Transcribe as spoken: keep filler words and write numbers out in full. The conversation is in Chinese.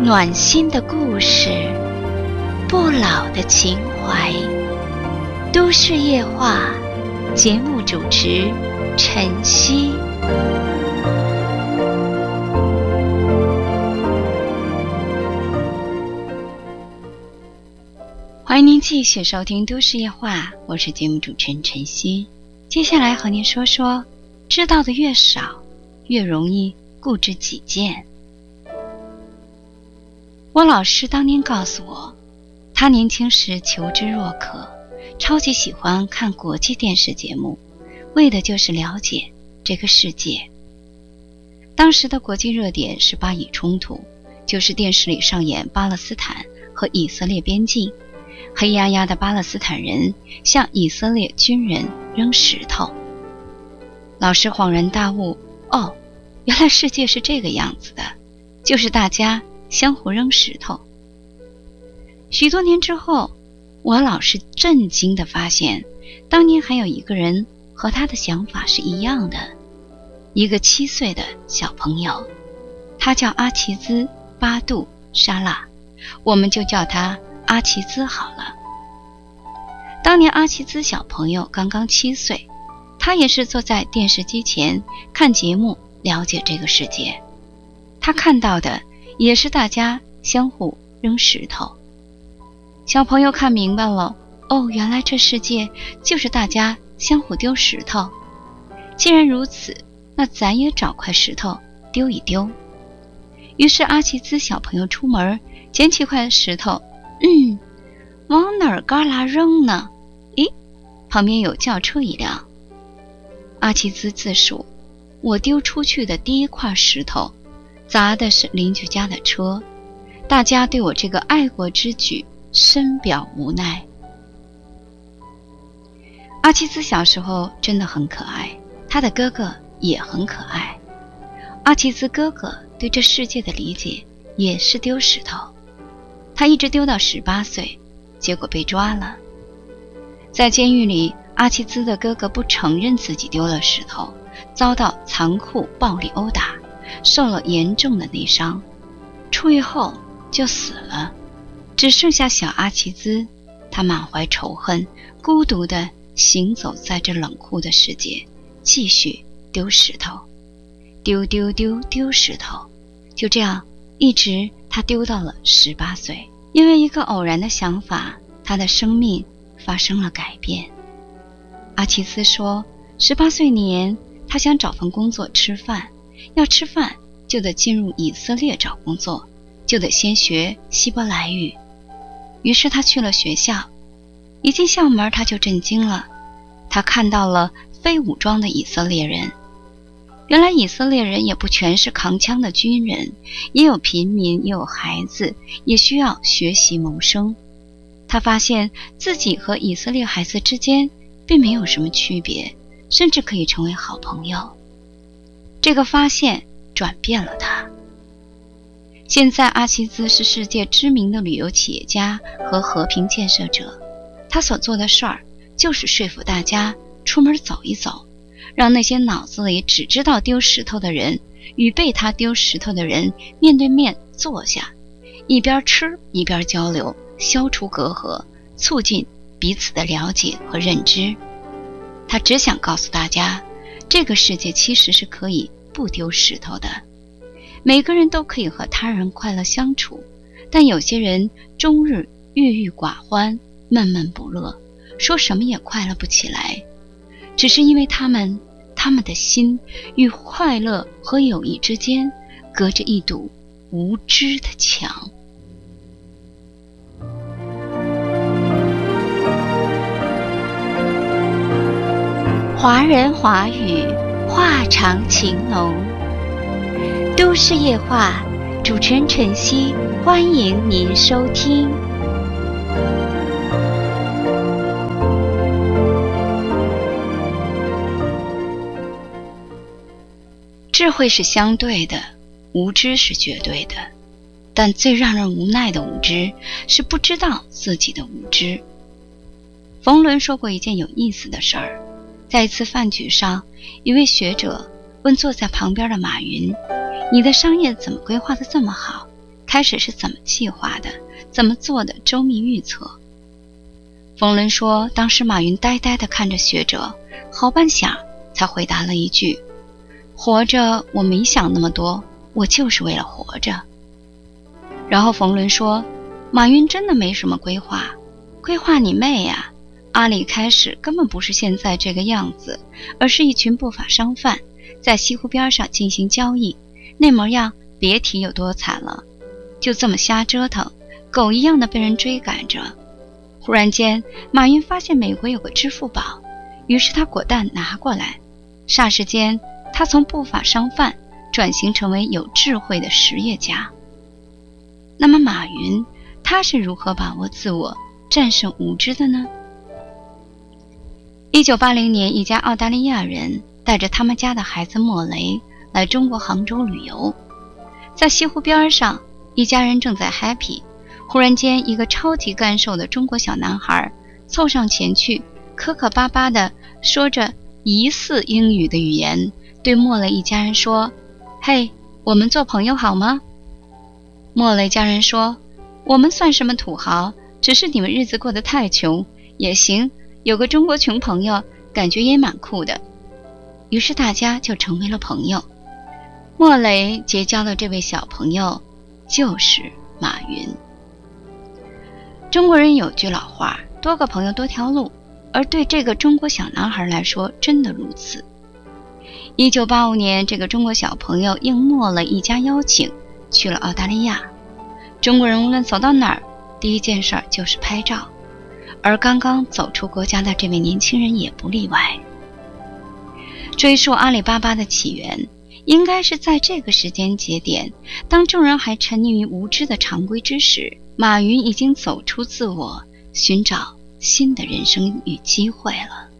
暖心的故事，不老的情怀。都市夜话，节目主持晨曦。欢迎您继续收听都市夜话，我是节目主持人晨曦。接下来和您说说，知道的越少，越容易固执己见。我老师当年告诉我，他年轻时求知若渴，超级喜欢看国际电视节目，为的就是了解这个世界。当时的国际热点是巴以冲突，就是电视里上演巴勒斯坦和以色列边境，黑压压的巴勒斯坦人向以色列军人扔石头。老师恍然大悟，哦，原来世界是这个样子的，就是大家相互扔石头。许多年之后，我老是震惊地发现，当年还有一个人和他的想法是一样的，一个七岁的小朋友，他叫阿齐兹巴杜沙拉，我们就叫他阿齐兹好了。当年阿齐兹小朋友刚刚七岁，他也是坐在电视机前看节目，了解这个世界。他看到的也是大家相互扔石头。小朋友看明白了，哦，原来这世界就是大家相互丢石头。既然如此，那咱也找块石头丢一丢。于是阿齐兹小朋友出门，捡起块石头，嗯，往哪儿旮旯扔呢？咦，旁边有轿车一辆。阿齐兹自述，我丢出去的第一块石头砸的是邻居家的车，大家对我这个爱国之举深表无奈。阿齐兹小时候真的很可爱，他的哥哥也很可爱。阿齐兹哥哥对这世界的理解也是丢石头，他一直丢到十八岁，结果被抓了。在监狱里，阿齐兹的哥哥不承认自己丢了石头，遭到残酷暴力殴打，受了严重的内伤，出狱后就死了。只剩下小阿齐兹，他满怀仇恨，孤独地行走在这冷酷的世界，继续丢石头，丢丢丢丢石头，就这样一直他丢到了十八岁。因为一个偶然的想法，他的生命发生了改变。阿齐兹说，十八岁年他想找份工作吃饭，要吃饭就得进入以色列找工作，就得先学希伯来语。于是他去了学校，一进校门他就震惊了，他看到了非武装的以色列人。原来以色列人也不全是扛枪的军人，也有平民，也有孩子，也需要学习谋生。他发现自己和以色列孩子之间并没有什么区别，甚至可以成为好朋友。这个发现转变了他。现在阿齐兹是世界知名的旅游企业家和和平建设者，他所做的事儿就是说服大家出门走一走，让那些脑子里只知道丢石头的人与被他丢石头的人面对面坐下，一边吃一边交流，消除隔阂，促进彼此的了解和认知。他只想告诉大家，这个世界其实是可以不丢石头的，每个人都可以和他人快乐相处，但有些人终日郁郁寡欢，闷闷不乐，说什么也快乐不起来，只是因为他们他们的心与快乐和友谊之间隔着一堵无知的墙。华人华语，话长情浓。都市夜话，主持人晨曦，欢迎您收听。智慧是相对的，无知是绝对的，但最让人无奈的无知是不知道自己的无知。冯仑说过一件有意思的事儿，在一次饭局上，一位学者问坐在旁边的马云，你的商业怎么规划得这么好？ 开始是怎么计划的，怎么做的周密预测。冯仑说，当时马云呆呆地看着学者，好半晌才回答了一句：活着我没想那么多，我就是为了活着。然后冯仑说，马云真的没什么规划，规划你妹呀！阿里开始根本不是现在这个样子，而是一群不法商贩在西湖边上进行交易，那模样别提有多惨了。就这么瞎折腾，狗一样的被人追赶着。忽然间，马云发现美国有个支付宝，于是他果断拿过来。霎时间，他从不法商贩转型成为有智慧的实业家。那么马云，他是如何把握自我、战胜无知的呢？一九八零年，一家澳大利亚人带着他们家的孩子莫雷来中国杭州旅游，在西湖边上，一家人正在 happy， 忽然间，一个超级干瘦的中国小男孩凑上前去，磕磕巴巴地说着疑似英语的语言，对莫雷一家人说：嘿，我们做朋友好吗？莫雷家人说：我们算什么土豪，只是你们日子过得太穷，也行，有个中国穷朋友，感觉也蛮酷的。于是大家就成为了朋友。莫雷结交的这位小朋友就是马云。中国人有句老话，多个朋友多条路，而对这个中国小男孩来说真的如此。一九八五年，这个中国小朋友应莫雷一家邀请去了澳大利亚。中国人无论走到哪儿，第一件事就是拍照，而刚刚走出国家的这位年轻人也不例外。追溯阿里巴巴的起源，应该是在这个时间节点，当众人还沉溺于无知的常规之时，马云已经走出自我，寻找新的人生与机会了。